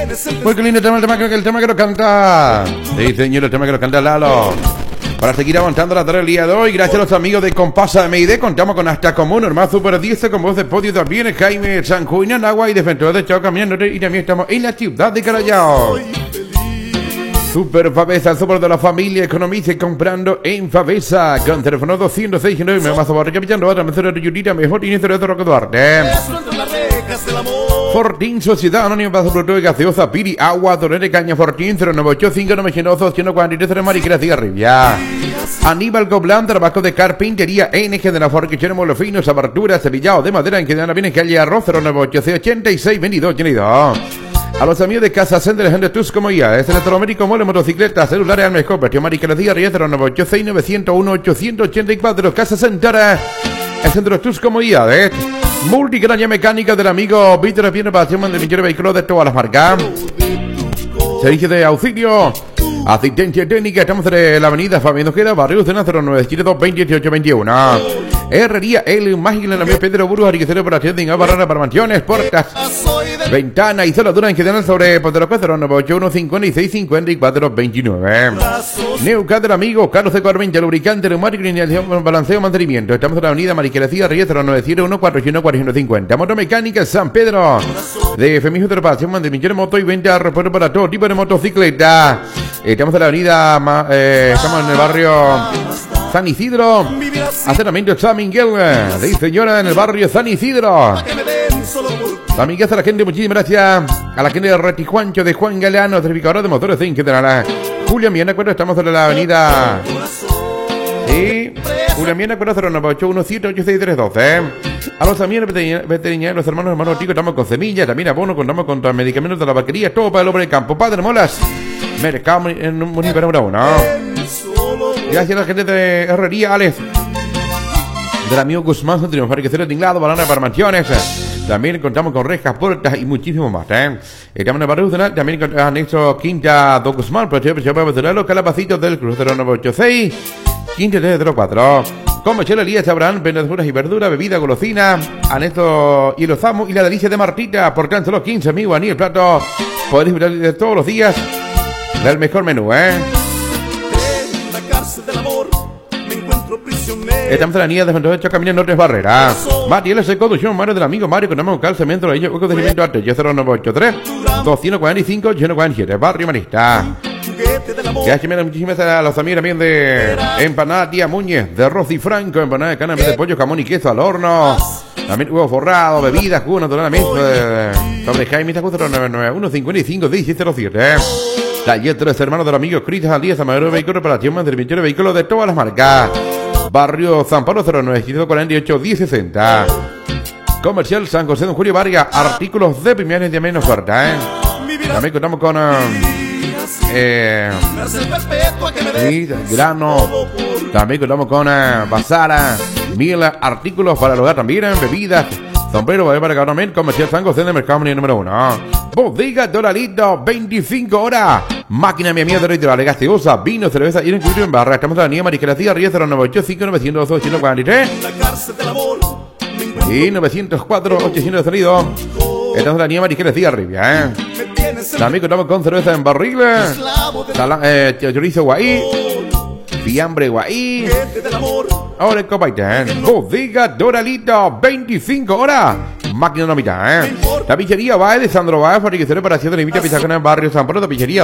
Pues qué lindo el tema que nos canta. Sí, señor, el tema que nos canta Lalo. Para seguir avanzando la tarde del día de hoy, gracias a los amigos de Compasa MID, contamos con hasta como normal Super 10 con voz de podio también Jaime Sanjuina, Nagua y Defensor de Chao caminando, y también estamos en la ciudad de Carallao. Super Favesa, el super de la familia, economice comprando en Favesa, con teléfono 269, me vas a borrar capitando a través de Yurita, mejor inicio de Roque Duarte. Fortín, Sociedad Anónima para Producto de Gaseosa, Piri, Agua, Torre Caña, Fortín, 0985 902 143 Mariquera, Cigarrilla. Aníbal Goblán, trabajo de carpintería, NG de la Forquichera, Molofinos, aberturas, sevillado de madera, en que dan bien calle Arroz, 098 86 22 82. A los amigos de Casa Center, de Tus como ya, es electrométrico, mole, motocicletas, celulares, al mejor, partió Mariquera, Cigarrilla, 098 901 884, Casa Center, el centro de Tus como ya, multigraña mecánica del amigo Víctor Pieno para hacer de vehículos de todas las marcas. Servicio de auxilio, asistencia técnica. Estamos en la avenida Fabián Ojeda, barrio Cena, 0972 2821. Herrería El Mágico en la Pedro Burgos, Ariquecero para Tienda, Barrera para mansiones, puertas, ventana y soldadura en general sobre Poteroco 0981 56 54 29. Neucat del amigo Carlos de Corvente, lubricante, neumático, iniciación, balanceo, mantenimiento. Estamos en la avenida Mariquera Cigarrilla, 0901 401 450. Motomecánica San Pedro, de Femijo de Reparación, mantenimiento de moto y venta, repuesto para todo tipo de motocicleta. Estamos en la avenida, estamos en el barrio San Isidro, acercamiento San Miguel, de señora en el barrio San Isidro. San Miguel, a la gente, muchísimas gracias a la gente de Retijuancho, de Juan Galeano, certificador de motores en general. Julián Miena, estamos en la avenida. Sí, Julián Miena, 0981 78632. A los amigos veterinarios, los hermanos Tico, estamos con semillas, también abono, contamos con medicamentos de la vaquería, todo para el hombre del campo. Padre Molas, mercado en un municipio número 1. Gracias a la gente de Herrería Alex, del amigo Guzmán, triunfar que será tinglado, banana para mansiones. También contamos con rejas, puertas y muchísimo más. Estamos en el barrio Nacional, también con anexo Quinta do Guzmán, para los calabacitos del crucero 986 1504. Como chelería sabrán, verduras y verduras, bebida, golosina, anexo y los amos y la delicia de Martita, por tan solo 15 amigos, ni el plato. Podéis ver todos los días del mejor menú, Estamos en la niña de San Antonio, Camino Norte Barrera. Materiales de conducción, Mario del amigo Mario, con Cal Cemento, la hueco de cemento arte, 0983 245 147, Barrio Marista. Gracias, muchísimas a los amigos también de Empanada Tía Muñez, de Rosy Franco, empanada de cana de pollo, jamón y queso al horno. También huevo forrado, bebidas, jugo natural, sobre Jaime, 0991 55 1607. Taller 3 hermanos del amigo Cris al día, Samadero de Vehículo, reparación, mantenimiento de vehículos de todas las marcas. Barrio San Pablo, 0948 1060. Comercial San José de Julio Vargas, artículos de primeras y de menos oferta, También contamos con grano. También contamos con Bazara, 1000 artículos para el hogar también, bebidas, sombrero para carnaval. Comercial San José de Mercado número 1. Bodega Doralito, 25 horas. Máquina mi amiga de ritual, gaseosa, vino, cerveza y un incluido en barra. Estamos en la niña Mariquera Cigarrilla, 0985 902 843 y 904 800 salido. Estamos en la niña Mariquera Cigarrilla, También contamos con cerveza en barril, chorizo guay, fiambre guay. Ahora copaita, Bodega Doralito, 25 horas. Máquina no mitad, La pizzería va de Sandro Baez, para que se reparación de la invita a pizza en el barrio San Pablo de Pizzería.